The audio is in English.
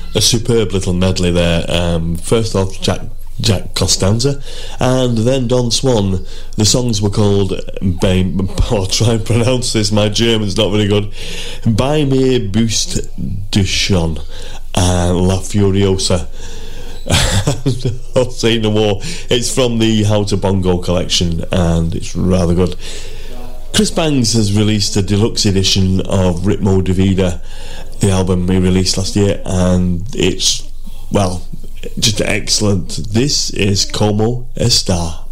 a superb little medley there. First off, Jack Costanza, and then Don Swan. The songs were called I'll try and pronounce this, my German's not very good. Bei mir bist du schon, La Furiosa. I'll say no more. It's from the How to Bongo collection, and it's rather good. Chris Bangs has released a deluxe edition of Ritmo de Vida, the album he released last year, and it's, well, just excellent. This is Como Está.